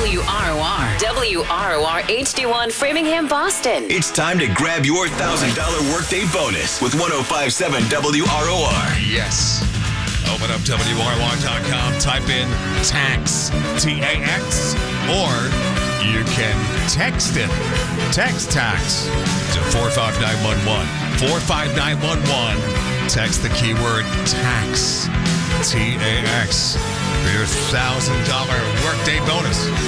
WROR. WROR HD1 Framingham, Boston. It's time to grab your $1,000 workday bonus with 105.7 WROR. Yes. Open up WROR.com, type in TAX, T-A-X, or you can text it. Text TAX to 45911. 45911. Text the keyword TAX, T-A-X, for your $1,000 workday bonus.